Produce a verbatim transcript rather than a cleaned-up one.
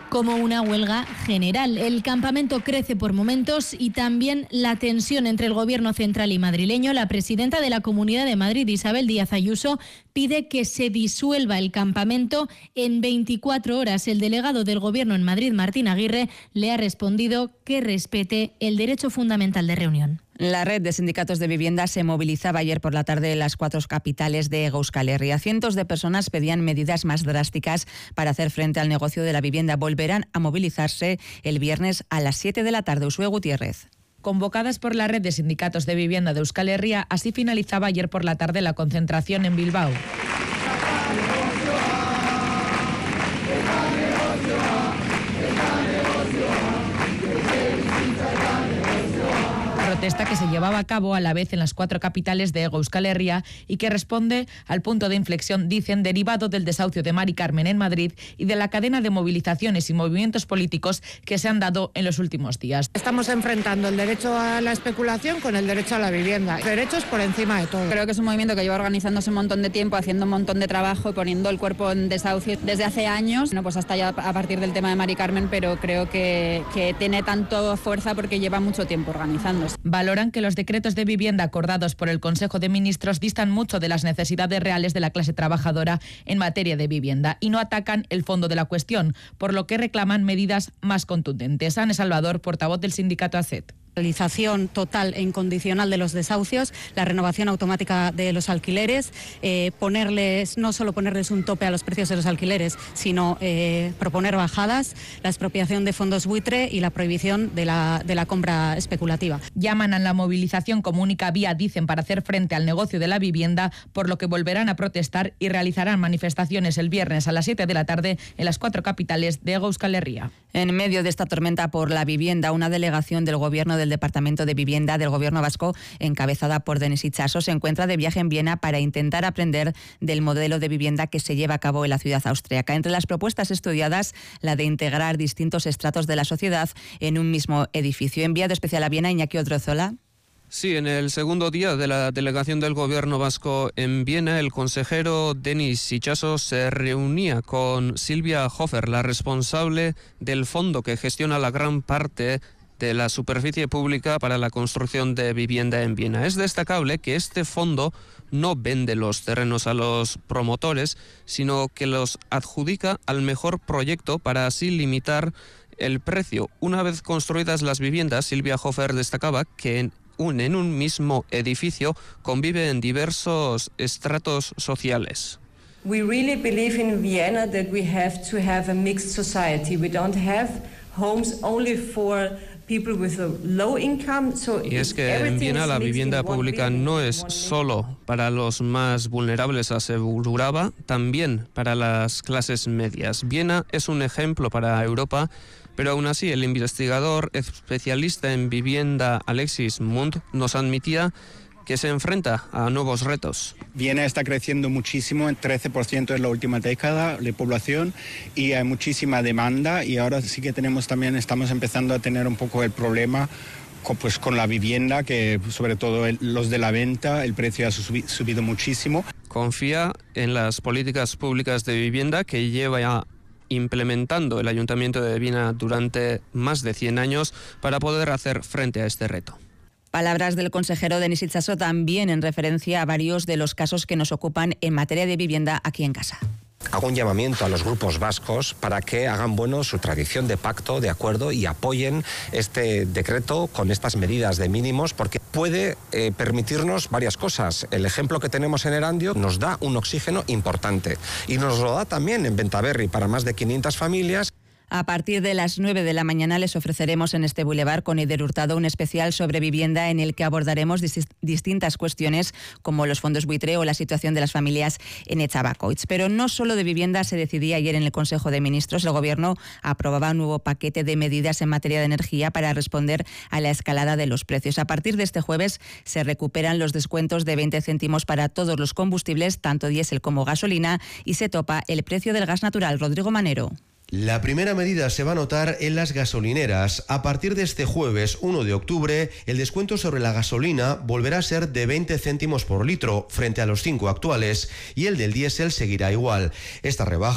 como una huelga general. El campamento crece por momentos y también la tensión entre el Gobierno central y madrileño. La presidenta de la Comunidad de Madrid, Isabel Díaz Ayuso, pide que se disuelva el campamento en veinticuatro horas. El delegado del Gobierno en Madrid, Martín Aguirre, le ha respondido que respete el derecho fundamental de reunión. La red de sindicatos de vivienda se movilizaba ayer por la tarde en las cuatro capitales de Euskal Herria. Cientos de personas pedían medidas más drásticas para hacer frente al negocio de la vivienda. Volverán a movilizarse el viernes a las siete de la tarde. Usue Gutiérrez. Convocadas por la red de sindicatos de vivienda de Euskal Herria, así finalizaba ayer por la tarde la concentración en Bilbao. Protesta que se llevaba a cabo a la vez en las cuatro capitales de Euskal Herria y que responde al punto de inflexión, dicen, derivado del desahucio de Mari Carmen en Madrid y de la cadena de movilizaciones y movimientos políticos que se han dado en los últimos días. Estamos enfrentando el derecho a la especulación con el derecho a la vivienda. Derechos por encima de todo. Creo que es un movimiento que lleva organizándose un montón de tiempo, haciendo un montón de trabajo y poniendo el cuerpo en desahucio desde hace años. No, pues hasta ya a partir del tema de Mari Carmen, pero creo que, que tiene tanto fuerza porque lleva mucho tiempo organizándose. Valoran que los decretos de vivienda acordados por el Consejo de Ministros distan mucho de las necesidades reales de la clase trabajadora en materia de vivienda y no atacan el fondo de la cuestión, por lo que reclaman medidas más contundentes. Ana Salvador, portavoz del sindicato A C E T. Realización total e incondicional de los desahucios, la renovación automática de los alquileres, eh, ponerles, no solo ponerles un tope a los precios de los alquileres, sino eh, proponer bajadas, la expropiación de fondos buitre y la prohibición de la, de la compra especulativa. Llaman a la movilización como única vía, dicen, para hacer frente al negocio de la vivienda, por lo que volverán a protestar y realizarán manifestaciones el viernes a las siete de la tarde en las cuatro capitales de Euskal Herria. En medio de esta tormenta por la vivienda, una delegación del Gobierno del Departamento de Vivienda del Gobierno vasco, encabezada por Denis Itxaso, se encuentra de viaje en Viena para intentar aprender del modelo de vivienda que se lleva a cabo en la ciudad austríaca. Entre las propuestas estudiadas, la de integrar distintos estratos de la sociedad en un mismo edificio. Enviado especial a Viena, Iñaki Odriozola. Sí, en el segundo día de la delegación del Gobierno vasco en Viena, el consejero Denis Itxaso se reunía con Silvia Hofer, la responsable del fondo que gestiona la gran parte de la superficie pública para la construcción de vivienda en Viena. Es destacable que este fondo no vende los terrenos a los promotores, sino que los adjudica al mejor proyecto para así limitar el precio. Una vez construidas las viviendas, Silvia Hofer destacaba que en Un, en un mismo edificio conviven diversos estratos sociales. We really believe in Vienna that we have to have a mixed society. We don't have homes only for people with a low income. So y es que en Viena la vivienda pública no es solo para los más vulnerables, aseguraba, también para las clases medias. Viena es un ejemplo para Europa. Pero aún así, el investigador especialista en vivienda Alexis Mund nos admitía que se enfrenta a nuevos retos. Viena está creciendo muchísimo, en trece por ciento en la última década de población, y hay muchísima demanda, y ahora sí que tenemos también, estamos empezando a tener un poco el problema con, pues, con la vivienda, que sobre todo el, los de la venta, el precio ha subi, subido muchísimo. Confía en las políticas públicas de vivienda que lleva ya implementando el Ayuntamiento de Viena durante más de cien años para poder hacer frente a este reto. Palabras del consejero Denis Itxaso también en referencia a varios de los casos que nos ocupan en materia de vivienda aquí en casa. Hago un llamamiento a los grupos vascos para que hagan bueno su tradición de pacto, de acuerdo, y apoyen este decreto con estas medidas de mínimos, porque puede eh, permitirnos varias cosas. El ejemplo que tenemos en Erandio nos da un oxígeno importante y nos lo da también en Bentaberri para más de quinientas familias. A partir de las nueve de la mañana les ofreceremos en este bulevar con Eider Hurtado un especial sobre vivienda en el que abordaremos dis- distintas cuestiones como los fondos buitre o la situación de las familias en Echabacoitz. Pero no solo de vivienda se decidía ayer en el Consejo de Ministros. El Gobierno aprobaba un nuevo paquete de medidas en materia de energía para responder a la escalada de los precios. A partir de este jueves se recuperan los descuentos de veinte céntimos para todos los combustibles, tanto diésel como gasolina, y se topa el precio del gas natural. Rodrigo Manero. La primera medida se va a notar en las gasolineras. A partir de este jueves uno de octubre, el descuento sobre la gasolina volverá a ser de veinte céntimos por litro frente a los cinco actuales y el del diésel seguirá igual. Esta rebaja